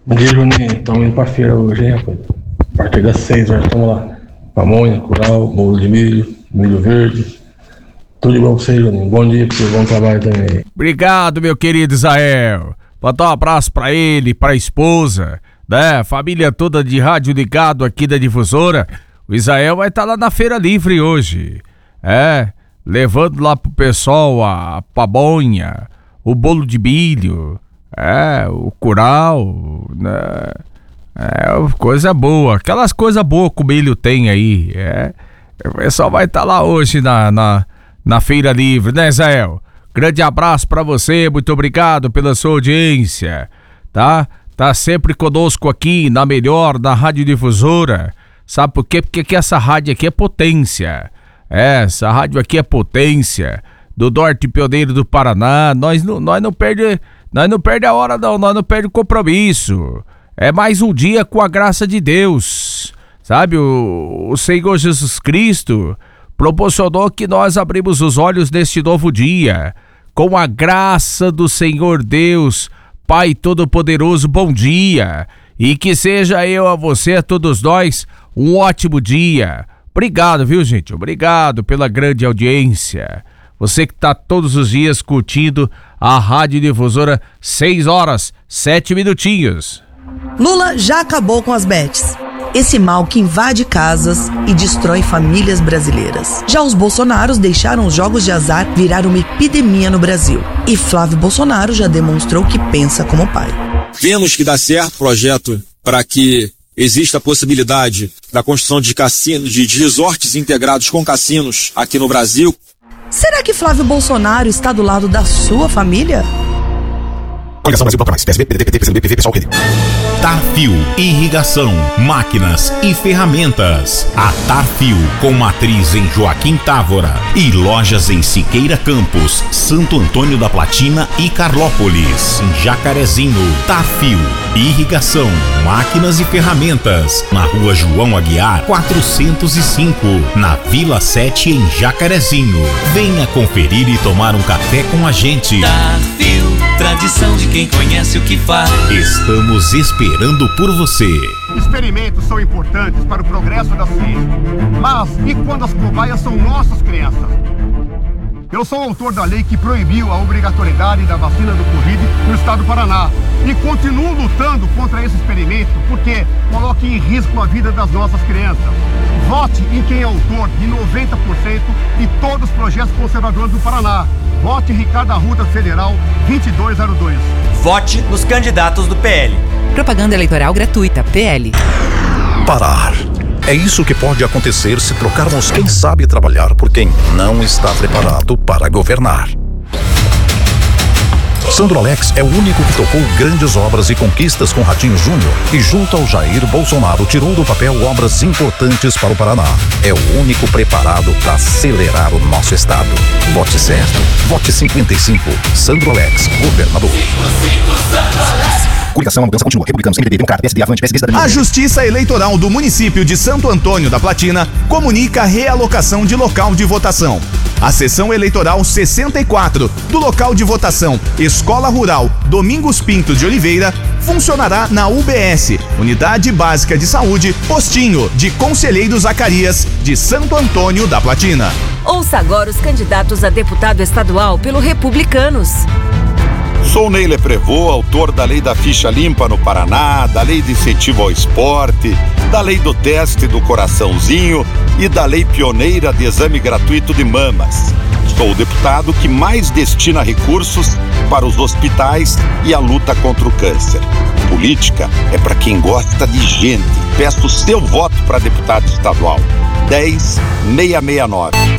Bom dia, Juninho. Estamos indo pra feira hoje, hein, rapaz? A partir das 6 horas estamos lá. Pamonha, curau, bolo de milho, milho verde. Tudo de bom pra você, Juninho. Bom dia pra você, bom trabalho também. Obrigado, meu querido Israel. Botar um abraço pra ele, pra esposa, né? Família toda de rádio ligado aqui da Difusora. O Israel vai estar lá na Feira Livre hoje. Levando lá pro pessoal a pamonha, o bolo de milho, o curau, né? Coisa boa, aquelas coisas boas que o milho tem aí. O pessoal vai estar lá hoje na Feira Livre, né, Israel? Grande abraço pra você, muito obrigado pela sua audiência, tá? Tá sempre conosco aqui na melhor, na Rádio Difusora. Sabe por quê? Porque essa rádio aqui é potência. Essa rádio aqui é potência. Do Norte Pioneiro do Paraná. Nós não perde a hora não, nós não perde o compromisso. É mais um dia com a graça de Deus. Sabe, o Senhor Jesus Cristo proporcionou que nós abrimos os olhos neste novo dia. Com a graça do Senhor Deus, Pai Todo-Poderoso, bom dia. E que seja a você, a todos nós, um ótimo dia. Obrigado, viu, gente? Obrigado pela grande audiência. Você que tá todos os dias curtindo a Rádio Difusora, 6 horas, 7 minutinhos. Lula já acabou com as bets. Esse mal que invade casas e destrói famílias brasileiras. Já os Bolsonaros deixaram os jogos de azar virar uma epidemia no Brasil. E Flávio Bolsonaro já demonstrou que pensa como pai. Vemos que dá certo o projeto para que exista a possibilidade da construção de cassinos, de resorts integrados com cassinos aqui no Brasil. Será que Flávio Bolsonaro está do lado da sua família? Coligação Brasil Bloco Mais, PSB, PDT, PCdoB, PV, pessoal, Rede. Tarfil, irrigação, máquinas e ferramentas. A Tarfil, com matriz em Joaquim Távora e lojas em Siqueira Campos, Santo Antônio da Platina e Carlópolis. Em Jacarezinho, Tarfil, irrigação, máquinas e ferramentas. Na Rua João Aguiar, 405, na Vila 7, em Jacarezinho. Venha conferir e tomar um café com a gente. Tarfil, tradição de quem conhece o que faz. Estamos esperando por você. Experimentos são importantes para o progresso da ciência, mas e quando as cobaias são nossas crianças? Eu sou autor da lei que proibiu a obrigatoriedade da vacina do Covid no estado do Paraná e continuo lutando contra esse experimento porque coloca em risco a vida das nossas crianças. Vote em quem é autor de 90% de todos os projetos conservadores do Paraná. Vote Ricardo Arruda Federal 2202. Vote nos candidatos do PL. Propaganda eleitoral gratuita, PL. Parar. É isso que pode acontecer se trocarmos quem sabe trabalhar por quem não está preparado para governar. Sandro Alex é o único que tocou grandes obras e conquistas com Ratinho Júnior e junto ao Jair Bolsonaro tirou do papel obras importantes para o Paraná. É o único preparado para acelerar o nosso estado. Vote certo. Vote 55. Sandro Alex, governador. Coligação, a mudança continua. Republicanos, MDB, Democrata, PSD, Avante, PSB, Cidadania. A Justiça Eleitoral do município de Santo Antônio da Platina comunica a realocação de local de votação. A sessão eleitoral 64 do local de votação Escola Rural Domingos Pinto de Oliveira funcionará na UBS, Unidade Básica de Saúde, Postinho de Conselheiro Zacarias, de Santo Antônio da Platina. Ouça agora os candidatos a deputado estadual pelo Republicanos. Sou Ney Leprevô, autor da Lei da Ficha Limpa no Paraná, da Lei de Incentivo ao Esporte, da Lei do Teste do Coraçãozinho e da Lei Pioneira de Exame Gratuito de Mamas. Sou o deputado que mais destina recursos para os hospitais e a luta contra o câncer. Política é para quem gosta de gente. Peço o seu voto para deputado estadual. 10669.